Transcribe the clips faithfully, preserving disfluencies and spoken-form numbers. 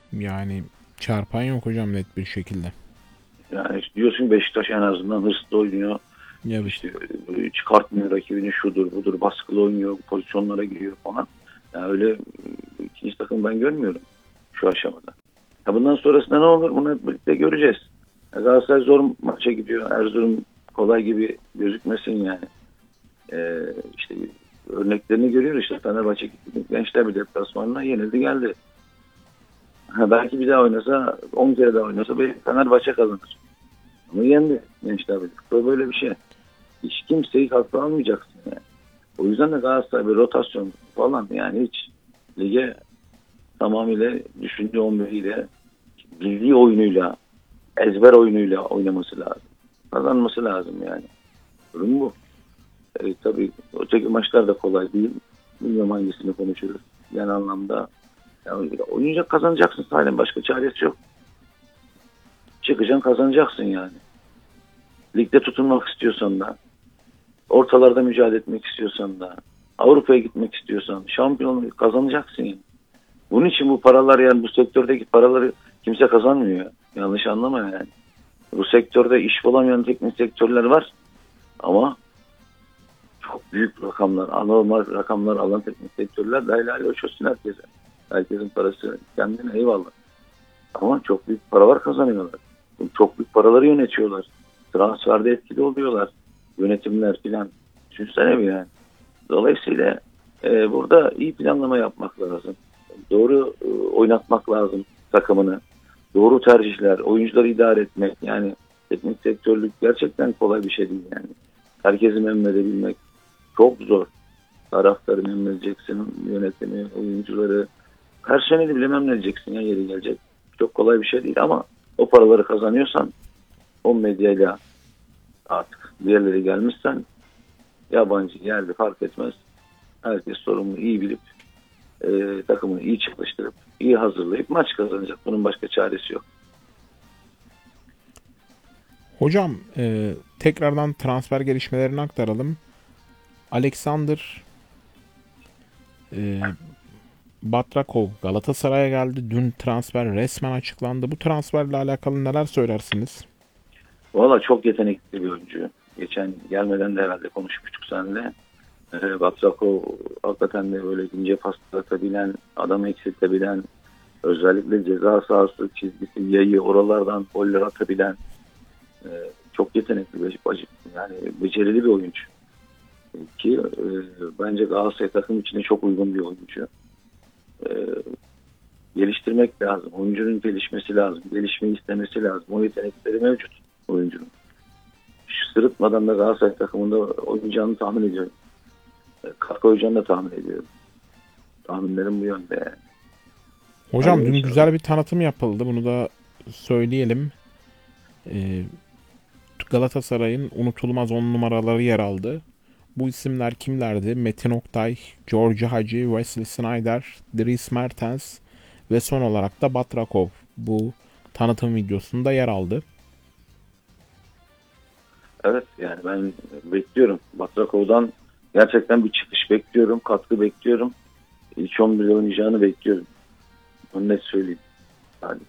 Yani çarpan yok hocam net bir şekilde. Yani işte diyorsun Beşiktaş en azından hırslı oynuyor. Evet. İşte e, çıkartmıyor rakibini, şudur budur, baskılı oynuyor, pozisyonlara giriyor falan. Yani öyle e, ikinci takım ben görmüyorum şu aşamada. Ya bundan sonrasında ne olur bunu hep birlikte göreceğiz. Ya Galatasaray zor maça gidiyor. Erzurum kolay gibi gözükmesin yani. Ee, işte örneklerini görüyoruz işte Fenerbahçe gitti. Gençler bir deplasmanına yenildi geldi. Ha, belki bir daha oynasa on kere daha oynasa bir Fenerbahçe kazanır. Ama yendi Gençler Birliği. Bu böyle bir şey. Hiç kimseyi hafife almayacaksın yani. O yüzden de Galatasaray bir rotasyon falan yani hiç lige tamamıyla düşündüğü on biriyle bildiği oyunuyla ezber oyunuyla oynaması lazım. Kazanması lazım yani. Durum bu. E, tabii öteki maçlar da kolay değil. Bilmiyorum hangisini konuşuruz. Genel anlamda yani oynayacak kazanacaksın Salim. Başka çaresi yok. Çıkacaksın kazanacaksın yani. Ligde tutunmak istiyorsan da ortalarda mücadele etmek istiyorsan da Avrupa'ya gitmek istiyorsan şampiyonluğu kazanacaksın yani. Bunun için bu paralar yani bu sektördeki paraları kimse kazanmıyor. Yanlış anlama yani. Bu sektörde iş bulamayan teknik sektörler var ama çok büyük rakamlar, anormal rakamlar alan teknik sektörler de helal hoş olsun herkese. Herkesin parası kendine eyvallah. Ama çok büyük paralar kazanıyorlar. Çok büyük paraları yönetiyorlar. Transferde etkili oluyorlar. Yönetimler filan. Düşünsene bir yani. Dolayısıyla e, burada iyi planlama yapmak lazım. Doğru e, oynatmak lazım takımını. Doğru tercihler, oyuncuları idare etmek. Yani teknik sektörlük gerçekten kolay bir şey değil yani. Herkesi memnun edebilmek çok zor. Taraftarı memnun edeceksin, yönetimi, oyuncuları. Personeli bile memnun edeceksin ya yeri gelecek. Çok kolay bir şey değil ama o paraları kazanıyorsan o medyayla artık bir yerlere gelmişsen yabancı yerli fark etmez. Herkes sorumlu iyi bilip e, takımını iyi çalıştırıp iyi hazırlayıp maç kazanacak. Bunun başka çaresi yok. Hocam e, tekrardan transfer gelişmelerini aktaralım. Alexander e, Batrakov Galatasaray'a geldi. Dün transfer resmen açıklandı. Bu transferle alakalı neler söylersiniz? Valla çok yetenekli bir oyuncu. Geçen gelmeden de herhalde konuşmuştuk seninle. E, Batsako hakikaten de böyle ince paslar atabilen, adamı eksiltebilen, özellikle ceza sahası çizgisi, yayı oralardan goller atabilen e, çok yetenekli bir yani becerili bir oyuncu. Ki e, bence Galatasaray takım içine çok uygun bir oyuncu. E, geliştirmek lazım. Oyuncunun gelişmesi lazım. Gelişmeyi istemesi lazım. O yetenekleri mevcut oyuncunun. Şu sırıtmadan da Galatasaray takımında oynayacağını tahmin ediyorum. E, katkı koyacağını da tahmin ediyorum. Tahminlerim bu yönde yani. Hocam Hadi dün inşallah. güzel bir tanıtım yapıldı. Bunu da söyleyelim. E, Galatasaray'ın unutulmaz on numaraları yer aldı. Bu isimler kimlerdi? Metin Oktay, George Hagi, Wesley Sneijder, Dries Mertens ve son olarak da Batrakov. Bu tanıtım videosunda yer aldı. Evet yani ben bekliyorum. Batrakov'dan gerçekten bir çıkış bekliyorum. Katkı bekliyorum. İlk on birde oynayacağını bekliyorum. Onu net söyleyeyim. Yani,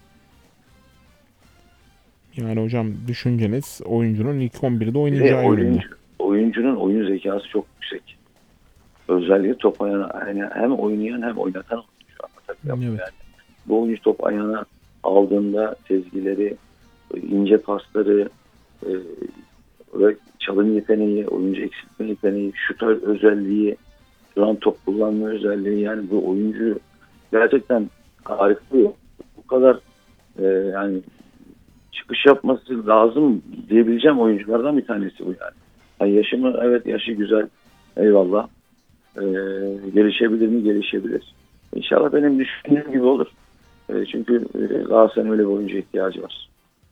Yani hocam düşünceniz oyuncunun ilk on birde bir de oynayacağı yönünde. oyuncu, oyuncunun oyun zekası çok yüksek. Özellikle top ayağına yani hem oynayan hem oynatan oyuncu. Anlatabiliyor muyum? Evet. Yani bu oyuncu top ayağına aldığında sezgileri, ince pasları, e, ve çalım yeteneği, oyuncu eksiltme yeteneği, şutör özelliği, şu an top kullanma özelliği yani bu oyuncu gerçekten harika. Bu kadar e, yani çıkış yapması lazım diyebileceğim oyunculardan bir tanesi bu yani. yani yaşımı evet yaşı güzel eyvallah. E, gelişebilir mi? Gelişebilir. İnşallah benim düşündüğüm gibi olur. E, çünkü e, Galatasaray'ın öyle bir oyuncu ihtiyacı var.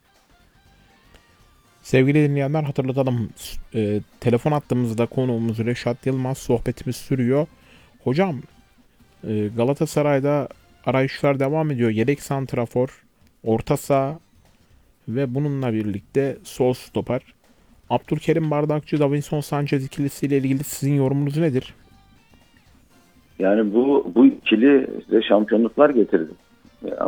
Sevgili dinleyenler hatırlatalım. E, telefon attığımızda konuğumuz Reşat Yılmaz, sohbetimiz sürüyor. Hocam e, Galatasaray'da arayışlar devam ediyor. Yedek santrafor, orta saha ve bununla birlikte sol stoper. Abdülkerim Bardakçı, Davinson Sanchez ikilisiyle ilgili sizin yorumunuz nedir? Yani bu bu ikili size şampiyonluklar getirdi.